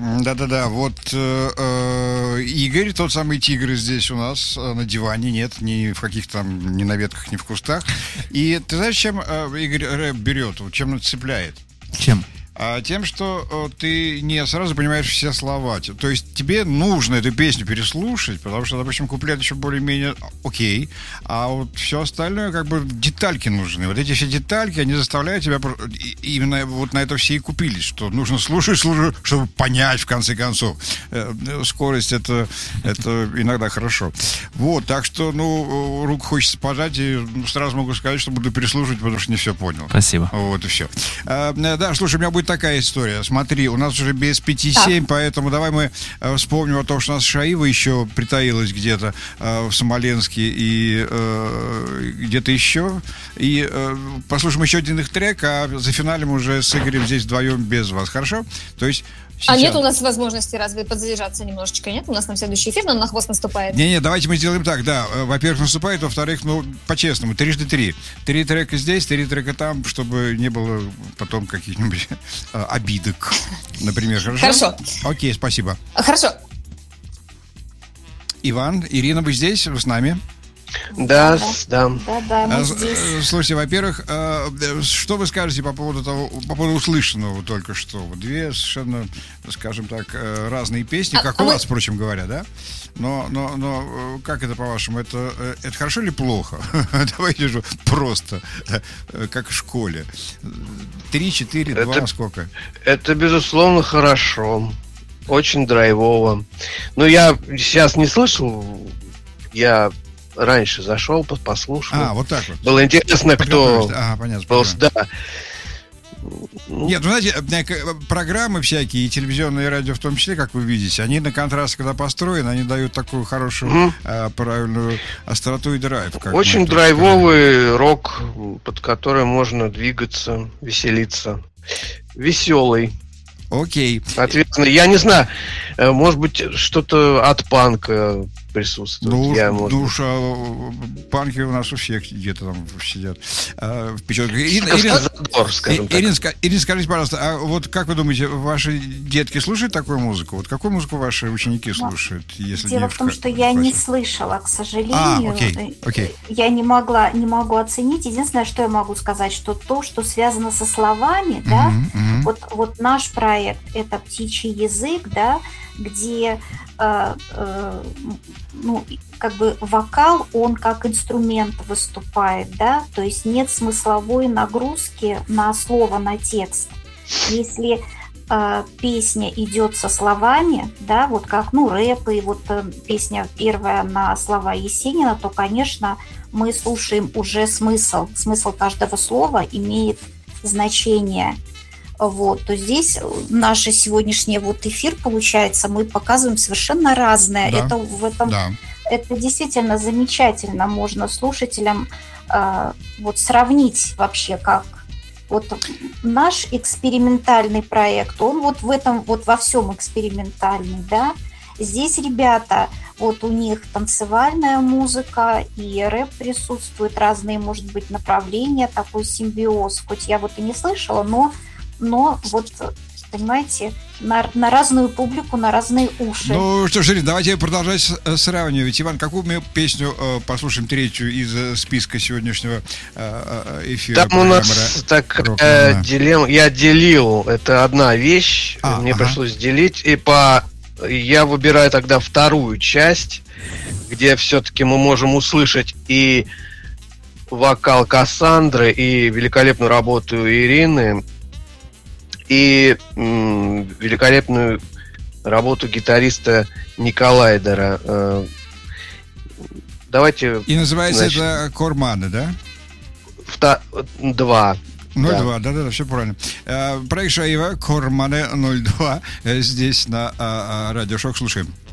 Да-да-да, вот Игорь, тот самый тигр здесь у нас на диване, нет, ни в каких там, ни на ветках, ни в кустах. И ты знаешь, чем Игорь рэп берет, вот чем он цепляет? Чем? Тем, что ты не сразу понимаешь все слова. То есть тебе нужно эту песню переслушать, потому что, допустим, куплет еще более-менее окей, а вот все остальное, как бы, детальки нужны. Вот эти все детальки, они заставляют тебя именно вот на это все и купились, что нужно слушать, чтобы понять, в конце концов. Скорость это иногда хорошо. Вот, так что, руку хочется пожать, и сразу могу сказать, что буду переслушивать, потому что не все понял. Спасибо. Вот и все. Да, слушай, у меня будет такая история. Смотри, у нас уже без 5-7, поэтому давай мы вспомним о том, что у нас Шаива еще притаилась где-то в Смоленске и где-то еще. И послушаем еще один их трек, а за финалем уже с Игорем здесь вдвоем без вас. Хорошо? То есть сейчас. А нет у нас возможности разве подзаряжаться немножечко? Нет? У нас там следующий эфир, нам на хвост наступает. Не, давайте мы сделаем так, да. Во-первых, наступает, во-вторых, по-честному, 3x3. 3 трека здесь, 3 трека там, чтобы не было потом каких-нибудь обидок, например. Хорошо. Окей, спасибо. Хорошо. Иван, Ирина, вы здесь? Вы с нами? Да, мы здесь. Слушайте, во-первых, что вы скажете по поводу услышанного только что? Вот две совершенно, скажем так, разные песни, как у вас, впрочем говоря, да? Но как это, по-вашему, это хорошо или плохо? Давайте же просто, как в школе. 3, 4, 2, сколько? Это, безусловно, хорошо. Очень драйвово. Но я сейчас не слышал, я раньше зашел, послушал. Вот так вот. Было интересно, кто понятно, был, да. Нет, знаете, программы всякие, и телевизионные, и радио в том числе, как вы видите, они на контраст, когда построены, они дают такую хорошую, правильную остроту и драйв. Очень драйвовый рок, под который можно двигаться, веселиться. Веселый. Окей. Соответственно, я не знаю, может быть, что-то от панка присутствует. Панки у нас у всех где-то там сидят в печенках. Ирина, скажите, пожалуйста, а вот как вы думаете, ваши детки слушают такую музыку? Вот какую музыку ваши ученики слушают? Если дело в том, что я не слышала, к сожалению. Окей. Я не могу оценить. Единственное, что я могу сказать, что то, что связано со словами, да, вот наш проект — это «Птичий язык», да, где как бы вокал, он как инструмент выступает, да, то есть нет смысловой нагрузки на слово, на текст. Если песня идет со словами, да, вот как, рэп, и вот песня первая на слова Есенина, то, конечно, мы слушаем уже смысл. Смысл каждого слова имеет значение. Вот, то здесь наш сегодняшний эфир, получается, мы показываем совершенно разное. Да, это действительно замечательно. Можно слушателям сравнить вообще, как вот наш экспериментальный проект, он вот в этом, вот во всем экспериментальный, да. Здесь ребята, вот у них танцевальная музыка и рэп присутствует, разные, может быть, направления, такой симбиоз. Хоть я вот и не слышала, но вот, понимаете, на разную публику, на разные уши. Ну что ж, Ирина, давайте продолжать сравнивать. Иван, какую мы песню послушаем, третью из списка сегодняшнего эфира? Там у нас такая дилемма. Я делил, это одна вещь, мне пришлось делить, и я выбираю тогда вторую часть, где все-таки мы можем услышать и вокал Кассандры, и великолепную работу Ирины, и великолепную работу гитариста Николайдера. Давайте... И называется это «Корманы», да? 2. 02, да, все правильно. Проект Шаива, «Корманы» 02, здесь на Радио Шок. Слушаем.